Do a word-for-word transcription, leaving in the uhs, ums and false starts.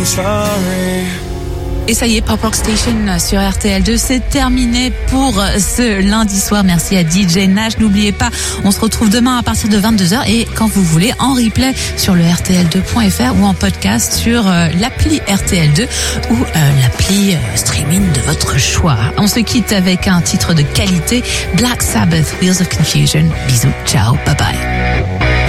Et ça y est, Pop Rock Station sur R T L deux, c'est terminé pour ce lundi soir. Merci à D J Nash. N'oubliez pas, on se retrouve demain à partir de vingt-deux heures et quand vous voulez, en replay sur le R T L deux point F R ou en podcast sur euh, l'appli R T L deux ou euh, l'appli euh, streaming de votre choix. On se quitte avec un titre de qualité, Black Sabbath, Wheels of Confusion. Bisous, ciao, bye bye.